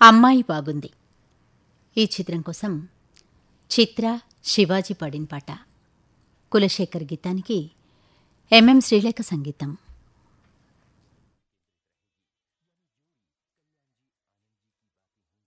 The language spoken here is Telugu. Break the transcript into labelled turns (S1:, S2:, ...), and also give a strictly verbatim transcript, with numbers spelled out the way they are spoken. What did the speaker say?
S1: అమ్మాయి బాగుంది ఈ చిత్రం కోసం చిత్ర శివాజీ పాడిన పాట. కులశేఖర్ గీతానికి ఎంఎం శ్రీలేఖ సంగీతం.